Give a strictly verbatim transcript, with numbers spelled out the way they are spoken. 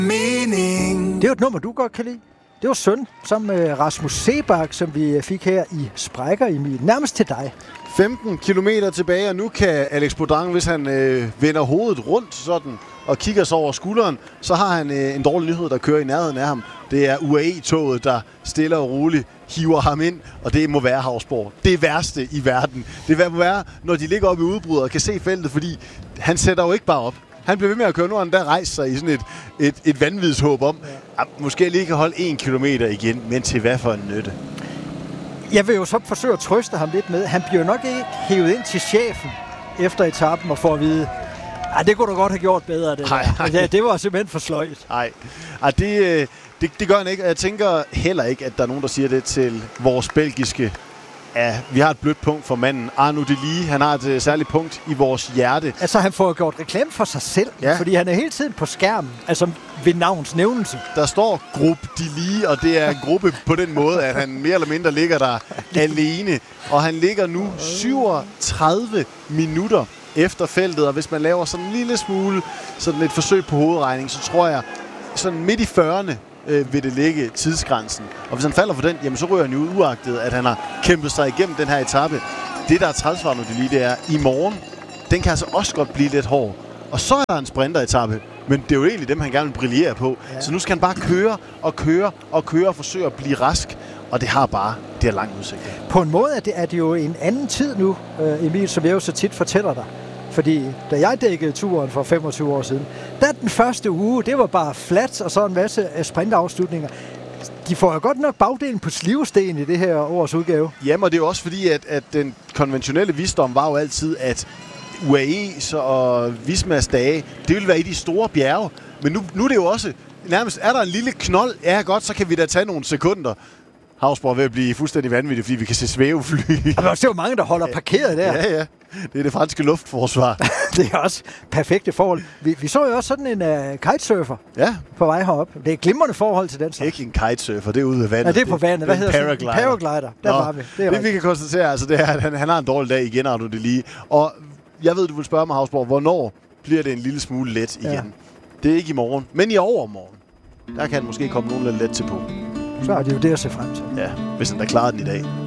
mening. Det er jo et nummer, du godt kan lide. Det var Søn, sammen med Rasmus Seebach, som vi fik her i Sprækker Emil. Nærmest til dig. femten kilometer tilbage, og nu kan Alex Bodin, hvis han øh, vender hovedet rundt sådan, og kigger sig over skulderen, så har han øh, en dårlig nyhed, der kører i nærheden af ham. Det er U A E-toget, der stille og roligt hiver ham ind, og det må være Hausborg. Det værste i verden. Det må være, når de ligger oppe i udbruddet og kan se feltet, fordi han sætter jo ikke bare op. Han bliver ved med at køre, nu han der rejser sig i sådan et, et, et vanvidshåb om, at måske lige kan holde en kilometer igen, men til hvad for en nytte? Jeg vil jo så forsøge at trøste ham lidt med. Han bliver nok ikke hævet ind til chefen efter etappen og får at vide, at det kunne du godt have gjort bedre. Det, Ej, ej. Ja, det var simpelthen for sløjt. Nej, det, det, det gør han ikke. Jeg tænker heller ikke, at der er nogen, der siger det til vores belgiske. Ja, vi har et blødt punkt for manden. Arnaud Delis, han har et uh, særligt punkt i vores hjerte. Altså, han får gjort reklame for sig selv, ja. Fordi han er hele tiden på skærmen, altså ved navns nævnelse. Der står Gruppe Delis, og det er en gruppe på den måde, at han mere eller mindre ligger der alene. Og han ligger nu syvogtredive minutter efter feltet, og hvis man laver sådan en lille smule, sådan et forsøg på hovedregning, så tror jeg, sådan midt i fyrrerne, øh, vil det ligge tidsgrænsen. Og hvis han falder for den, jamen så ryger han jo ud uagtet, at han har kæmpet sig igennem den her etape. Det, der er træls for nu, det lige, det er, i morgen, den kan altså også godt blive lidt hård. Og så er der en sprinteretappe, men det er jo egentlig dem, han gerne vil brillere på. Ja. Så nu skal han bare køre og køre og køre og forsøge at blive rask. Og det har bare, det har lang udsigt. På en måde er det, er det jo en anden tid nu, øh, Emil, som jeg jo så tit fortæller dig. Fordi da jeg dækkede turen for femogtyve år siden, der den første uge, det var bare flat og så en masse sprintafslutninger. De får jo godt nok bagdelen på slivsten i det her års udgave. Jamen, og det er jo også fordi, at, at den konventionelle visdom var jo altid, at U A E's og Vismas dage, det ville være i de store bjerge. Men nu, nu er det jo også, nærmest er der en lille knold, ja godt, så kan vi da tage nogle sekunder. Hausborg er ved at blive fuldstændig vanvittig, fordi vi kan se svævefly. Der er jo mange, der holder parkeret der. Ja, ja. Det er det franske luftforsvar. Det er også perfekte forhold. Vi, vi så jo også sådan en uh, kitesurfer ja. på vej herop. Det er et glimrende forhold til den slags. Ikke en kitesurfer, det er ude ved vandet. Ja, det er på vandet. Hvad hedder paraglider. det? Paraglider. Der Nå, var vi. Det, det vi kan konstatere, altså, det er, at han, han har en dårlig dag igen, Arnaud Delis. Og jeg ved, du vil spørge mig, Hausborg, hvornår bliver det en lille smule let igen? Ja. Det er ikke i morgen, men i overmorgen. Der kan han måske komme nogen lidt let til på. Så er det jo det at se frem til. Ja, hvis han da klarer den i dag.